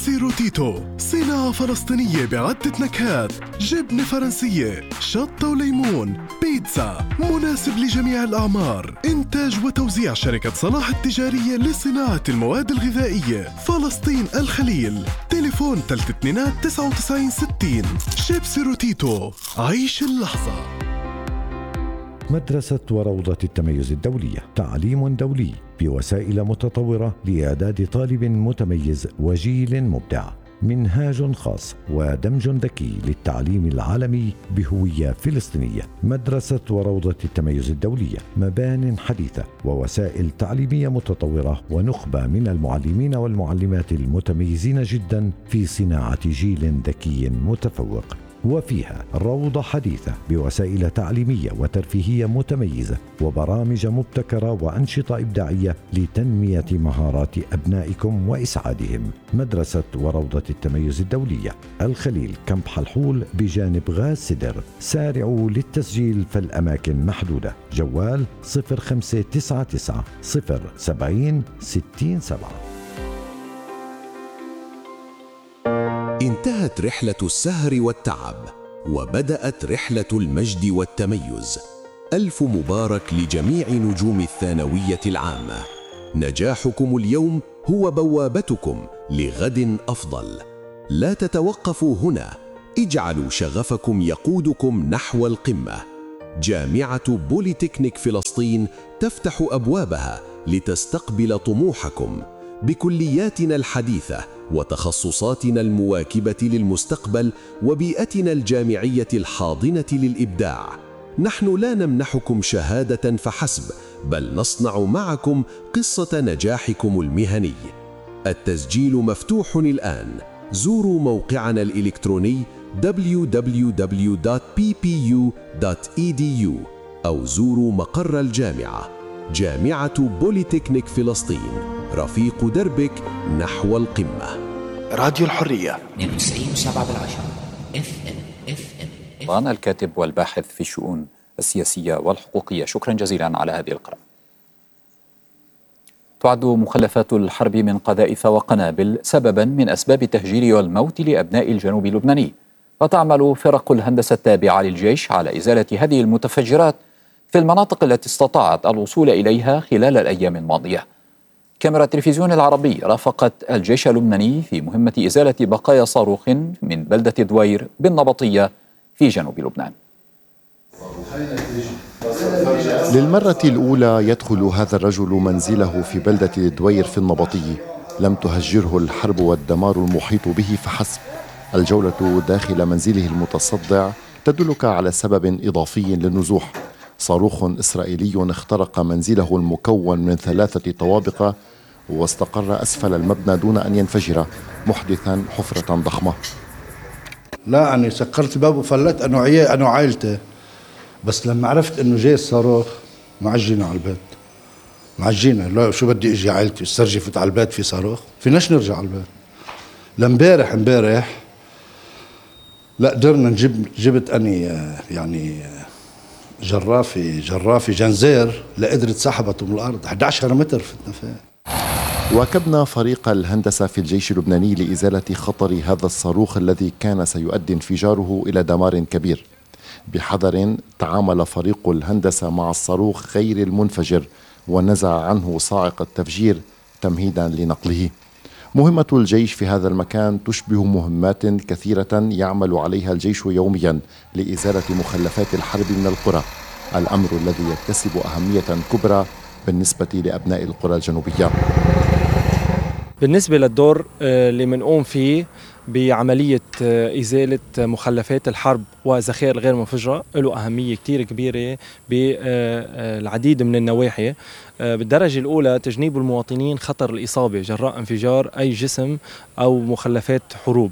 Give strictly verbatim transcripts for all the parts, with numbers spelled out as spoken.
شيبسي روتيتو، صناعة فلسطينية بعدة نكهات، جبنة فرنسية، شطة وليمون، بيتزا، مناسب لجميع الأعمار. إنتاج وتوزيع شركة صلاح التجارية لصناعة المواد الغذائية، فلسطين الخليل. تليفون ثلاثة اثنين تسعة تسعين ستين. شيبسي روتيتو، عيش اللحظة. مدرسة وروضة التميز الدولية، تعليم دولي بوسائل متطورة لإعداد طالب متميز وجيل مبدع. منهاج خاص ودمج ذكي للتعليم العالمي بهوية فلسطينية. مدرسة وروضة التميز الدولية، مبان حديثة ووسائل تعليمية متطورة ونخبة من المعلمين والمعلمات المتميزين جدا في صناعة جيل ذكي متفوق. وفيها روضة حديثة بوسائل تعليمية وترفيهية متميزة وبرامج مبتكرة وأنشطة إبداعية لتنمية مهارات أبنائكم وإسعادهم. مدرسة وروضة التميز الدولية، الخليل، كمب حلحول بجانب غاز سدر. سارعوا للتسجيل فالأماكن محدودة. جوال صفر خمسة تسعة تسعة صفر سبعين ستين سبعة. انتهت رحلة السهر والتعب وبدأت رحلة المجد والتميز. ألف مبارك لجميع نجوم الثانوية العامة. نجاحكم اليوم هو بوابتكم لغد أفضل. لا تتوقفوا هنا، اجعلوا شغفكم يقودكم نحو القمة. جامعة بوليتكنيك فلسطين تفتح أبوابها لتستقبل طموحكم بكلياتنا الحديثة وتخصصاتنا المواكبة للمستقبل وبيئتنا الجامعية الحاضنة للإبداع. نحن لا نمنحكم شهادة فحسب، بل نصنع معكم قصة نجاحكم المهني. التسجيل مفتوح الآن. زوروا موقعنا الإلكتروني دبليو دبليو دبليو دوت بي بي يو دوت إي دي يو أو زوروا مقر الجامعة. جامعة بوليتكنيك فلسطين، رفيق دربك نحو القمة. راديو الحرية اثنين وتسعين وسبعة بالعشرة اف ام اف ام. طبعا الكاتب والباحث في الشؤون السياسية والحقوقية، شكرا جزيلا على هذه القراءة. تعد مخلفات الحرب من قذائف وقنابل سببا من أسباب التهجير والموت لأبناء الجنوب اللبناني، وتعمل فرق الهندسة التابعة للجيش على إزالة هذه المتفجرات في المناطق التي استطاعت الوصول إليها خلال الأيام الماضية. كاميرا التلفزيون العربي رافقت الجيش اللبناني في مهمة إزالة بقايا صاروخ من بلدة دوير بالنبطية في جنوب لبنان. للمرة الأولى يدخل هذا الرجل منزله في بلدة دوير في النبطية. لم تهجره الحرب والدمار المحيط به فحسب. الجولة داخل منزله المتصدع تدلك على سبب إضافي للنزوح. صاروخ إسرائيلي اخترق منزله المكون من ثلاثة طوابق واستقر أسفل المبنى دون أن ينفجر، محدثا حفرة ضخمة. لا أنا سكرت الباب وفلت أنا وعيا أنا وعائلتي، بس لما عرفت إنه جاي الصاروخ معجينا على البيت. معجينا، لا شو بدي إجي عائلتي استرجفت على البيت في صاروخ؟ فيناش نرجع على البيت. لامبارح امبارح لا قدرنا نجيب، جبت أني يعني جرافي جرافي جنزير لقدرت سحبته من الأرض أحد عشر متر فتنا فيه. واكبنا فريق الهندسة في الجيش اللبناني لإزالة خطر هذا الصاروخ الذي كان سيؤدي انفجاره إلى دمار كبير. بحذر تعامل فريق الهندسة مع الصاروخ غير المنفجر ونزع عنه صاعق التفجير تمهيدا لنقله. مهمة الجيش في هذا المكان تشبه مهمات كثيرة يعمل عليها الجيش يوميا لإزالة مخلفات الحرب من القرى، الأمر الذي يكتسب أهمية كبرى بالنسبة لأبناء القرى الجنوبية. بالنسبة للدور اللي منقوم فيه بعملية إزالة مخلفات الحرب وذخائر غير منفجرة له أهمية كتير كبيرة بالعديد من النواحي. بالدرجة الأولى تجنيب المواطنين خطر الإصابة جراء انفجار أي جسم أو مخلفات حروب.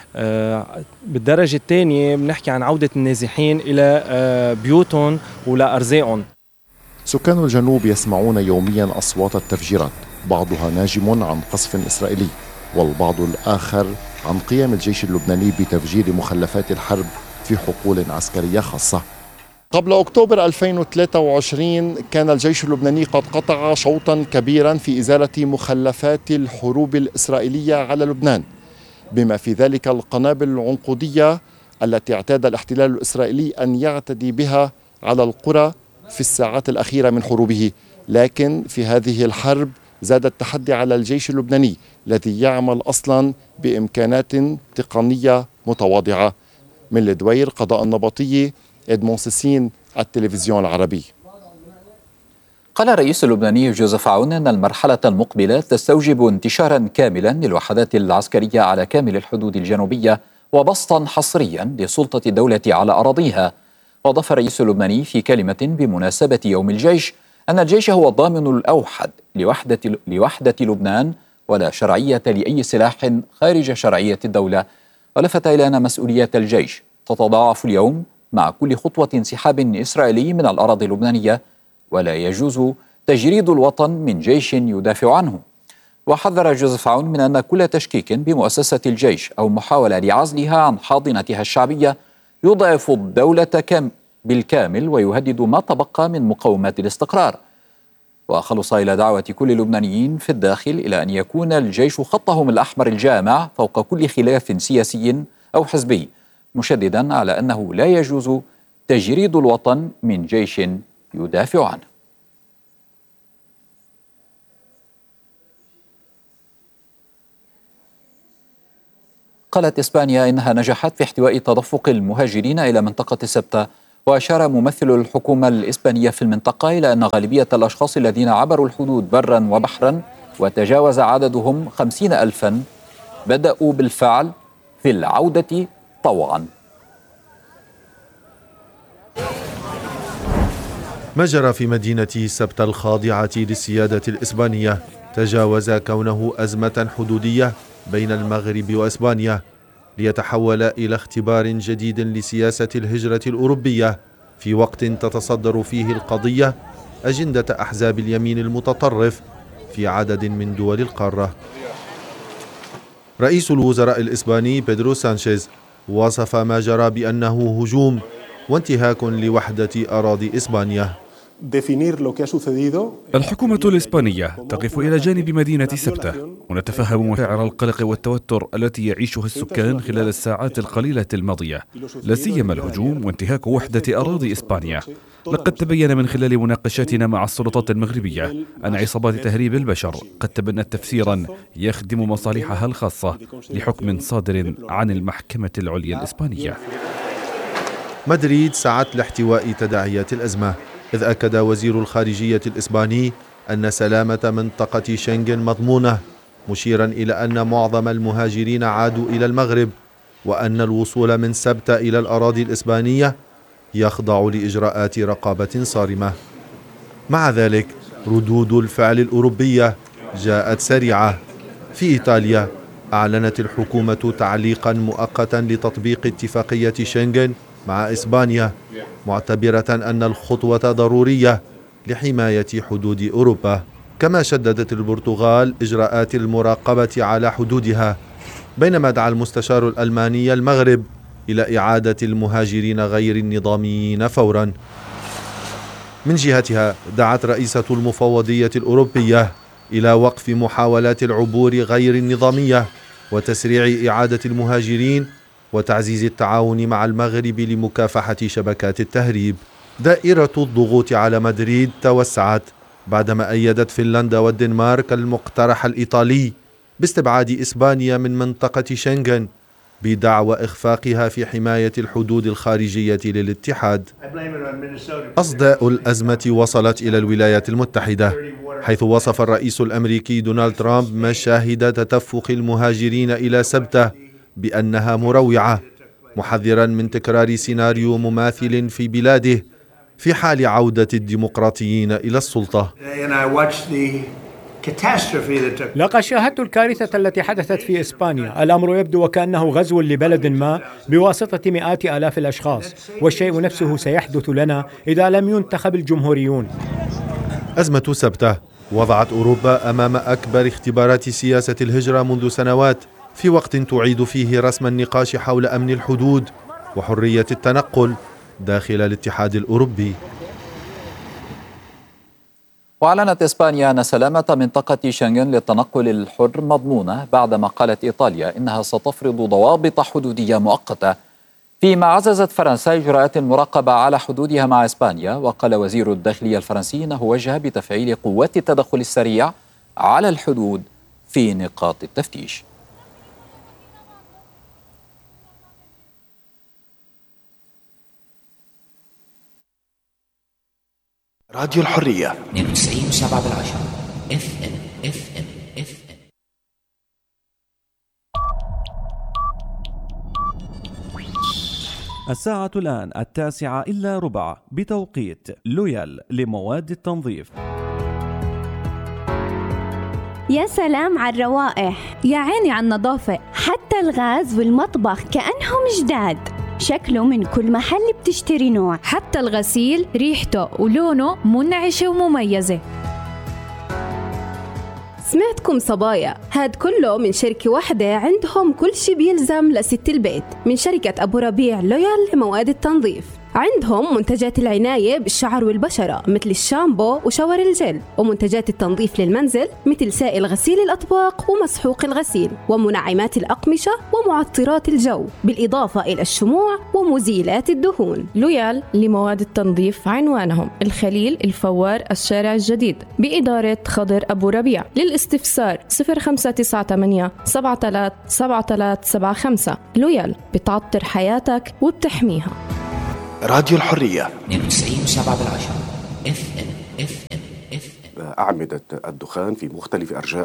بالدرجة الثانية بنحكي عن عودة النازحين إلى بيوتهم ولأرزاقهم. سكان الجنوب يسمعون يوميا أصوات التفجيرات، بعضها ناجم عن قصف إسرائيلي والبعض الآخر عن قيام الجيش اللبناني بتفجير مخلفات الحرب في حقول عسكرية خاصة. قبل أكتوبر ألفين وثلاثة وعشرين كان الجيش اللبناني قد قطع شوطا كبيرا في إزالة مخلفات الحروب الإسرائيلية على لبنان. بما في ذلك القنابل العنقودية التي اعتاد الاحتلال الإسرائيلي أن يعتدي بها على القرى في الساعات الأخيرة من حروبه. لكن في هذه الحرب زاد التحدي على الجيش اللبناني الذي يعمل أصلا بإمكانات تقنية متواضعة. من الدوير قضاء النبطية، إدمون سيسين، التلفزيون العربي. قال الرئيس اللبناني جوزيف عون أن المرحلة المقبلة تستوجب انتشارا كاملا للوحدات العسكرية على كامل الحدود الجنوبية وبسطا حصريا لسلطة الدولة على أراضيها. وأضاف الرئيس اللبناني في كلمة بمناسبة يوم الجيش أن الجيش هو الضامن الأوحد لوحدة, لوحدة لبنان ولا شرعية لأي سلاح خارج شرعية الدولة. ولفت إلى أن مسؤولية الجيش تتضاعف اليوم مع كل خطوة انسحاب إسرائيلي من الأراضي اللبنانية، ولا يجوز تجريد الوطن من جيش يدافع عنه. وحذر جوزيف عون من أن كل تشكيك بمؤسسة الجيش أو محاولة لعزلها عن حاضنتها الشعبية يضعف الدولة كام بالكامل ويهدد ما تبقى من مقومات الاستقرار. وخلص إلى دعوة كل اللبنانيين في الداخل إلى أن يكون الجيش خطهم الأحمر الجامع فوق كل خلاف سياسي أو حزبي، مشددا على أنه لا يجوز تجريد الوطن من جيش يدافع عنه. قالت إسبانيا إنها نجحت في احتواء تدفق المهاجرين إلى منطقة سبتة. وأشار ممثل الحكومة الإسبانية في المنطقة إلى أن غالبية الأشخاص الذين عبروا الحدود برا وبحرا وتجاوز عددهم خمسين ألفا بدأوا بالفعل في العودة طوعا. ما جرى في مدينة سبتة الخاضعة للسيادة الإسبانية تجاوز كونه أزمة حدودية بين المغرب وإسبانيا ليتحول إلى اختبار جديد لسياسة الهجرة الأوروبية في وقت تتصدر فيه القضية أجندة أحزاب اليمين المتطرف في عدد من دول القارة. رئيس الوزراء الإسباني بيدرو سانشيز وصف ما جرى بأنه هجوم وانتهاك لوحدة أراضي إسبانيا. الحكومة الإسبانية تقف إلى جانب مدينة سبتة ونتفهم مشاعر القلق والتوتر التي يعيشها السكان خلال الساعات القليلة الماضية، لا سيما الهجوم وانتهاك وحدة أراضي إسبانيا. لقد تبين من خلال مناقشاتنا مع السلطات المغربية أن عصابات تهريب البشر قد تبنت تفسيرا يخدم مصالحها الخاصة لحكم صادر عن المحكمة العليا الإسبانية. مدريد سعت لاحتواء تداعيات الأزمة، إذ أكد وزير الخارجية الإسباني أن سلامة منطقة شنغن مضمونة، مشيرا إلى أن معظم المهاجرين عادوا إلى المغرب وأن الوصول من سبتة إلى الأراضي الإسبانية يخضع لإجراءات رقابة صارمة. مع ذلك ردود الفعل الأوروبية جاءت سريعة. في إيطاليا أعلنت الحكومة تعليقا مؤقتا لتطبيق اتفاقية شنغن مع إسبانيا، معتبرة أن الخطوة ضرورية لحماية حدود أوروبا. كما شددت البرتغال إجراءات المراقبة على حدودها، بينما دعا المستشار الألماني المغرب إلى إعادة المهاجرين غير النظاميين فورا. من جهتها دعت رئيسة المفوضية الأوروبية إلى وقف محاولات العبور غير النظامية وتسريع إعادة المهاجرين وتعزيز التعاون مع المغرب لمكافحة شبكات التهريب. دائرة الضغوط على مدريد توسعت بعدما أيدت فنلندا والدنمارك المقترح الإيطالي باستبعاد إسبانيا من منطقة شنغن بدعوى إخفاقها في حماية الحدود الخارجية للاتحاد. أصداء الأزمة وصلت إلى الولايات المتحدة، حيث وصف الرئيس الأمريكي دونالد ترامب مشاهد تدفق المهاجرين إلى سبتة بأنها مروعة، محذرا من تكرار سيناريو مماثل في بلاده في حال عودة الديمقراطيين إلى السلطة. لقد شاهدت الكارثة التي حدثت في إسبانيا. الأمر يبدو وكأنه غزو لبلد ما بواسطة مئات آلاف الأشخاص، والشيء نفسه سيحدث لنا إذا لم ينتخب الجمهوريون. أزمة سبتة وضعت أوروبا أمام أكبر اختبارات سياسة الهجرة منذ سنوات، في وقت تعيد فيه رسم النقاش حول أمن الحدود وحرية التنقل داخل الاتحاد الأوروبي. وأعلنت إسبانيا أن سلامة منطقة شنغن للتنقل الحر مضمونة بعدما قالت إيطاليا إنها ستفرض ضوابط حدودية مؤقتة، فيما عززت فرنسا إجراءات المراقبة على حدودها مع إسبانيا. وقال وزير الداخلية الفرنسي إنه وجه بتفعيل قوات التدخل السريع على الحدود في نقاط التفتيش. راديو الحرية اثنين وتسعين وسبعة بالعشرة اف ام اف ام اف ام. الساعة الآن التاسعة إلا ربع بتوقيت لويال لمواد التنظيف. يا سلام على الروائح، يا عيني على النظافة، حتى الغاز والمطبخ كأنهم جداد. شكله من كل محل بتشتري نوع، حتى الغسيل ريحته ولونه منعشة ومميزة. سمعتكم صبايا، هاد كله من شركة واحدة عندهم كل شي بيلزم لست البيت، من شركة أبو ربيع لويال لمواد التنظيف. عندهم منتجات العناية بالشعر والبشرة مثل الشامبو وشاور الجل، ومنتجات التنظيف للمنزل مثل سائل غسيل الأطباق ومسحوق الغسيل، ومنعمات الأقمشة ومعطرات الجو، بالإضافة إلى الشموع ومزيلات الدهون. لويال لمواد التنظيف عنوانهم الخليل الفوار الشارع الجديد بإدارة خضر أبو ربيع. للاستفسار صفر خمسة تسعة ثمانية سبعة ثلاثة سبعة ثلاثة سبعة خمسة. لويال بتعطر حياتك وبتحميها. راديو الحرية اثنين وتسعين وسبعة بالعشرة اف ام اف ام اف ام. أعمدة الدخان في مختلف أرجاء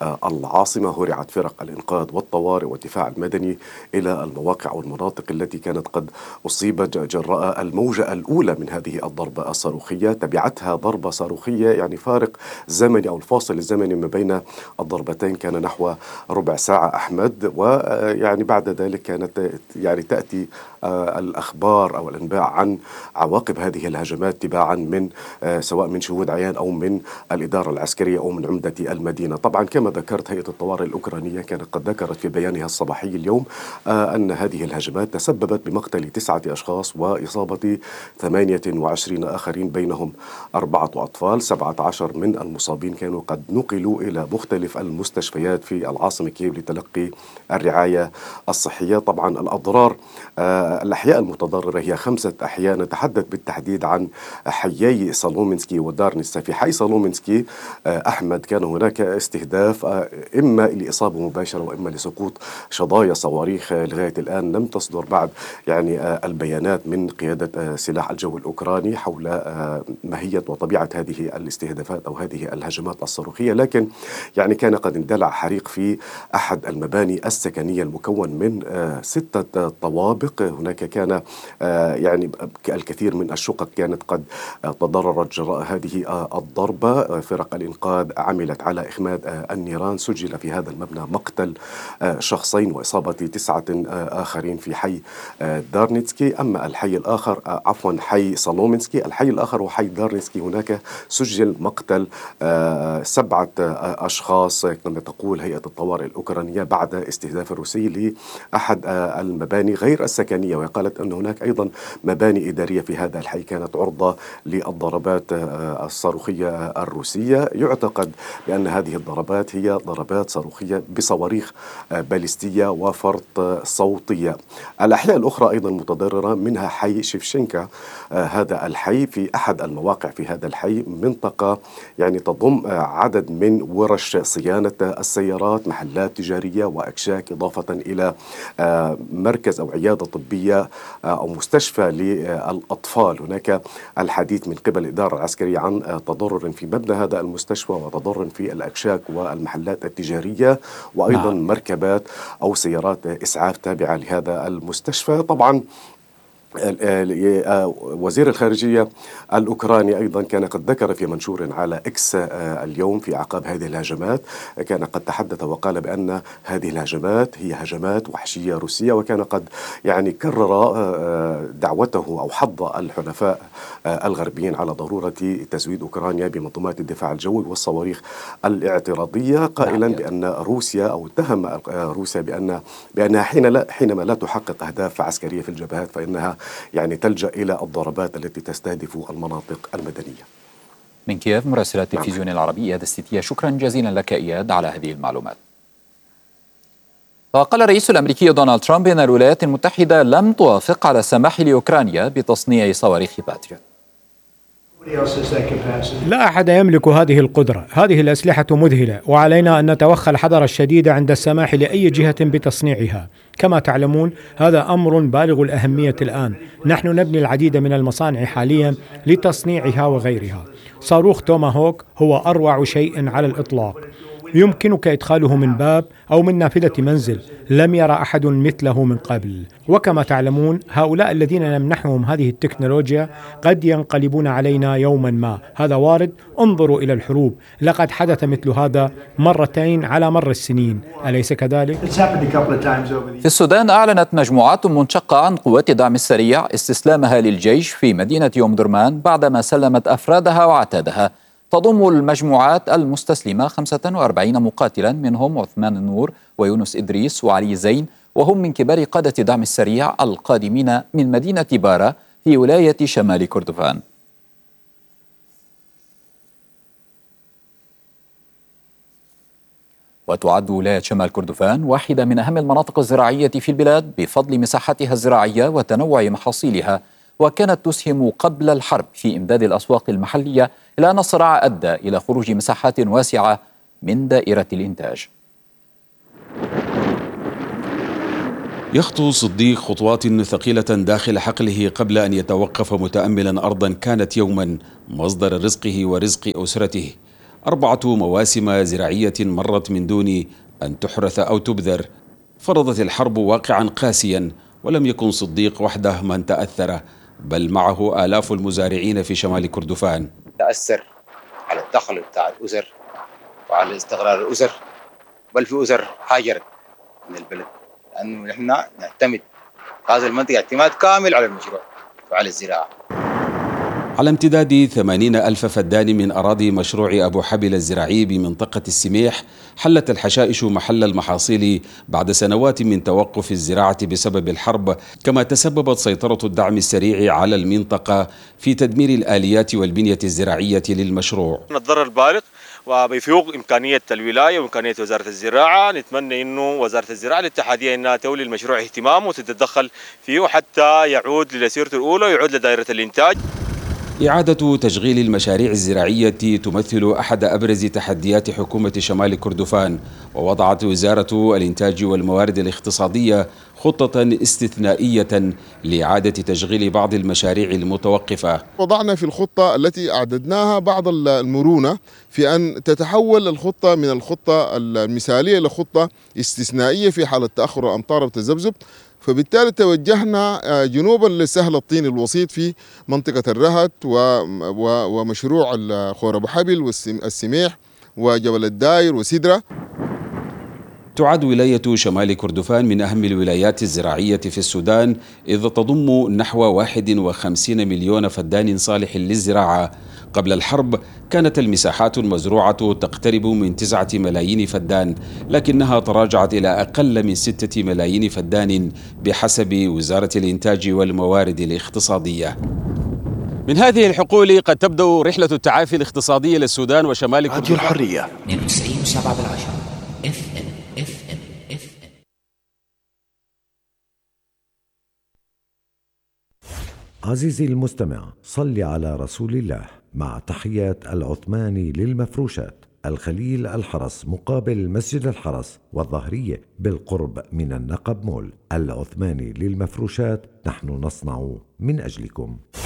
العاصمة. هرعت فرق الإنقاذ والطوارئ والدفاع المدني إلى المواقع والمناطق التي كانت قد أصيبت جراء الموجة الأولى من هذه الضربة الصاروخية. تبعتها ضربة صاروخية، يعني فارق زمني أو الفاصل الزمني ما بين الضربتين كان نحو ربع ساعة أحمد. ويعني بعد ذلك كانت يعني تأتي الأخبار أو الأنباء عن عواقب هذه الهجمات تباعا من سواء من شهود عيان أو من الإدارة العسكرية أو من عمدة المدينة. طبعا كما ذكرت هيئة الطوارئ الأوكرانية كانت قد ذكرت في بيانها الصباحي اليوم أن هذه الهجمات تسببت بمقتل تسعة أشخاص وإصابة ثمانية وعشرين آخرين، بينهم أربعة أطفال. سبعة عشر من المصابين كانوا قد نقلوا إلى مختلف المستشفيات في العاصمة كييف لتلقي الرعاية الصحية. طبعا الأضرار الأحياء المتضررة هي خمسة أحياء، نتحدث بالتحديد عن حيي صالومينسكي ودارنيتسا. في حي صالومينسكي أحمد كان هناك استهداف إما لإصابة مباشرة وإما لسقوط شظايا صواريخ. لغاية الآن لم تصدر بعد يعني البيانات من قيادة سلاح الجو الأوكراني حول ماهية وطبيعة هذه الاستهدافات أو هذه الهجمات الصاروخية، لكن يعني كان قد اندلع حريق في أحد المباني السكنية المكون من ستة طوابق. هناك كان يعني الكثير من الشقق كانت قد تضررت جراء هذه الضربة. فرق الإنقاذ عملت على إخماد النيران. سجل في هذا المبنى مقتل شخصين وإصابة تسعة آخرين في حي دارنيتسكي. أما الحي الآخر عفوا حي صالومينسكي، الحي الآخر هو حي دارنيتسكي، هناك سجل مقتل سبعة أشخاص كما تقول هيئة الطوارئ الأوكرانية بعد استهداف الروسي لأحد المباني غير السكنية. وقالت أن هناك أيضا مباني إدارية في هذا الحي كانت عرضة للضربات الصاروخية الروسية. يعتقد بأن هذه الضربات هي ضربات صاروخية بصواريخ باليستية وفرط صوتية. الأحياء الأخرى أيضا متضررة، منها حي شيفشينكا. هذا الحي في أحد المواقع في هذا الحي منطقة يعني تضم عدد من ورش صيانة السيارات، محلات تجارية وأكشاك، إضافة إلى مركز أو عيادة طبية أو مستشفى للأطفال. هناك الحديث من قبل الإدارة العسكرية عن تضرر في مبنى هذا المستشفى وتضرر في الأكشاك والمحلات التجارية، وأيضا نعم. مركبات أو سيارات إسعاف تابعة لهذا المستشفى. طبعا وزير الخارجية الأوكراني أيضا كان قد ذكر في منشور على إكس اليوم في أعقاب هذه الهجمات، كان قد تحدث وقال بأن هذه الهجمات هي هجمات وحشية روسية، وكان قد يعني كرر دعوته أو حض الحلفاء الغربيين على ضرورة تزويد أوكرانيا بمنظومات الدفاع الجوي والصواريخ الاعتراضية، قائلا بأن روسيا أو اتهم روسيا بأن بأنها حين لا حينما لا تحقق أهداف عسكرية في الجبهات فإنها يعني تلجأ إلى الضربات التي تستهدف المناطق المدنية. من كييف مراسلة التلفزيون العربي إياد الستية، شكرا جزيلا لك إياد على هذه المعلومات. وقال الرئيس الأمريكي دونالد ترامب أن الولايات المتحدة لم توافق على السماح لأوكرانيا بتصنيع صواريخ باتريوت. لا أحد يملك هذه القدرة، هذه الأسلحة مذهلة وعلينا أن نتوخى الحذر الشديد عند السماح لأي جهة بتصنيعها. كما تعلمون هذا أمر بالغ الأهمية الآن، نحن نبني العديد من المصانع حاليا لتصنيعها وغيرها. صاروخ توماهوك هو أروع شيء على الإطلاق، يمكنك إدخاله من باب أو من نافذة منزل، لم يرى أحد مثله من قبل. وكما تعلمون هؤلاء الذين نمنحهم هذه التكنولوجيا قد ينقلبون علينا يوما ما، هذا وارد. انظروا إلى الحروب، لقد حدث مثل هذا مرتين على مر السنين، أليس كذلك؟ في السودان أعلنت مجموعات منشقة عن قوات الدعم السريع استسلامها للجيش في مدينة أم درمان بعدما سلمت أفرادها وعتادها. تضم المجموعات المستسلمة خمسة وأربعين مقاتلا، منهم عثمان النور ويونس إدريس وعلي زين، وهم من كبار قادة الدعم السريع القادمين من مدينة بارا في ولاية شمال كردفان. وتعد ولاية شمال كردفان واحدة من أهم المناطق الزراعية في البلاد بفضل مساحتها الزراعية وتنوع محاصيلها، وكانت تسهم قبل الحرب في إمداد الأسواق المحلية، إلى أن الصراع أدى إلى خروج مساحات واسعة من دائرة الإنتاج. يخطو صديق خطوات ثقيلة داخل حقله قبل أن يتوقف متأملا أرضا كانت يوما مصدر رزقه ورزق أسرته. أربعة مواسم زراعية مرت من دون أن تحرث أو تبذر. فرضت الحرب واقعا قاسيا، ولم يكن صديق وحده من تأثر، بل معه آلاف المزارعين في شمال كردفان. تأثر على الدخل بتاع الأسر وعلى استقرار الأسر، بل في أسر هاجرت من البلد، لأنه نحن نعتمد هذه المنطقة اعتماد كامل على المشروع وعلى الزراعة. على امتداد ثمانين ألف فدان من أراضي مشروع أبو حبل الزراعي بمنطقة السميح، حلت الحشائش محل المحاصيل بعد سنوات من توقف الزراعة بسبب الحرب، كما تسببت سيطرة الدعم السريع على المنطقة في تدمير الآليات والبنية الزراعية للمشروع. الضرر البالغ وبيفوق إمكانية الولاية وإمكانية وزارة الزراعة. نتمنى إنه وزارة الزراعة الاتحادية إنها تولي المشروع اهتمام وتتدخل فيه حتى يعود لسيرته الأولى ويعود لدائرة الإنتاج. إعادة تشغيل المشاريع الزراعية تمثل أحد أبرز تحديات حكومة شمال كردفان، ووضعت وزارة الإنتاج والموارد الاقتصادية خطة استثنائية لإعادة تشغيل بعض المشاريع المتوقفة. وضعنا في الخطة التي أعددناها بعض المرونة في أن تتحول الخطة من الخطة المثالية إلى خطة استثنائية في حالة تأخر الأمطار وتذبذب. فبالتالي توجهنا جنوبا لسهل الطين الوسيط في منطقة الرهت ومشروع خور أبو حبل والسميح وجبل الداير وسدرة. تعد ولاية شمال كردفان من أهم الولايات الزراعية في السودان، إذ تضم نحو واحد وخمسين مليون فدان صالح للزراعة. قبل الحرب كانت المساحات المزروعة تقترب من تسعة ملايين فدان، لكنها تراجعت إلى أقل من ستة ملايين فدان بحسب وزارة الإنتاج والموارد الاقتصادية. من هذه الحقول قد تبدأ رحلة التعافي الاقتصادي للسودان وشمال كردفان. الحرية اثنين وتسعين وسبعة بالعشرة اف ام اف ام اف ام. عزيزي المستمع، صل على رسول الله. مع تحيات العثماني للمفروشات، الخليل الحرس مقابل مسجد الحرس والظهرية بالقرب من النقب مول. العثماني للمفروشات، نحن نصنع من أجلكم.